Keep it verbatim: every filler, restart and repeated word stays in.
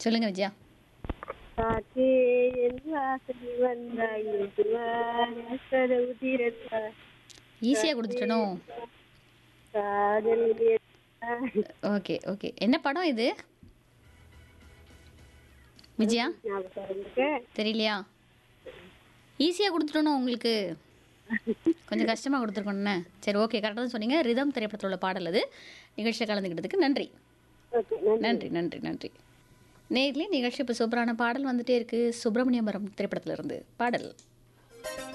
சொல்லுங்க விஜயா. காற்றே என் வாசல் வந்தாய் கதவு திறந்தா ஈஸியா கொடுத்துட்டனோ? காதல் ஓகே ஓகே. என்ன படம் இது விஜயா? தெரியலையா? ஈஸியாக கொடுத்துட்டோனோ உங்களுக்கு? கொஞ்சம் கஷ்டமாக கொடுத்துருக்கோண்ணே. சரி ஓகே, கரெக்டாக தான் சொன்னீங்க. ரிதம் திரைப்படத்தில் உள்ள பாடல் அது. நிகழ்ச்சியில் கலந்துக்கிட்டதுக்கு நன்றி. நன்றி நன்றி நன்றி. நேர்லேயே நிகழ்ச்சி இப்போ சூப்பரான பாடல் வந்துட்டே இருக்குது. சுப்பிரமணியபுரம் திரைப்படத்தில் இருந்து பாடல்.